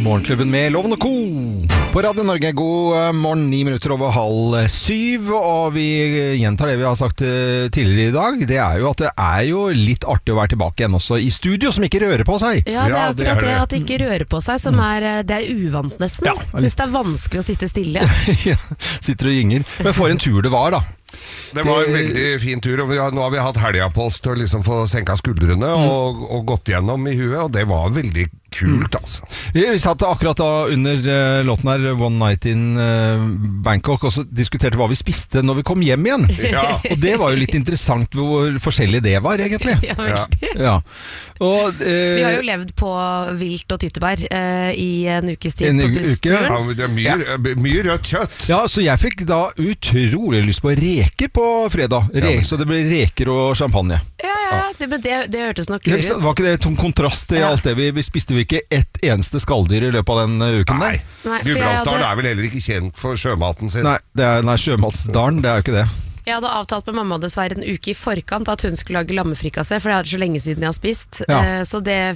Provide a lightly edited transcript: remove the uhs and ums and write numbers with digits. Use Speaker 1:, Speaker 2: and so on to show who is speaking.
Speaker 1: Morgenklubben med Loven og Co. På Radio Norge, god morgen, 9 minutter over 6:30, og vi gjentar det vi har sagt tidligere i dag. Det er jo at det er jo litt artig å være tilbake igjen også i studio, som ikke rører på seg.
Speaker 2: Ja, det er akkurat det at det ikke rører på seg, som det er uvant nesten. Jeg synes det er vanskelig å sitte stille.
Speaker 1: Ja, sitter og gynger. Men for en tur det var da.
Speaker 3: Det var en veldig fin tur, og nå har vi hatt helga på oss til å liksom få senka skuldrene og gått gjennom i huet, og det var veldig kult, altså.
Speaker 1: Vi satt akkurat da under låten her One Night in Bangkok og så diskuterte hva vi spiste når vi kom hjem igjen.
Speaker 3: Ja.
Speaker 1: Og det var jo litt interessant hvor forskjellig det var egentlig.
Speaker 2: Ja, veldig.
Speaker 1: Ja. Og,
Speaker 2: vi har jo levd på vilt og tyttebær i en ukes tid på bussturen.
Speaker 3: Ja, det er mye rødt kjøtt.
Speaker 1: Ja, så jeg fikk da utrolig lyst på reker på fredag. Så det ble reker og champagne.
Speaker 2: Ja, det hørtes nok lurt ut.
Speaker 1: Var ikke det en kontrast til alt det vi spiste? Vi ikke ett eneste skalldyr i løpet av den uken der?
Speaker 3: Nei, Gudbrandsdalen er vel heller ikke kjent for sjømaten sin.
Speaker 1: Nei, Sjømatsdalen, det er jo ikke det.
Speaker 2: Jeg hadde avtalt med mamma dessverre en uke i forkant at hun skulle lage lammefrikassé, for det er så lenge siden jeg har spist. Så det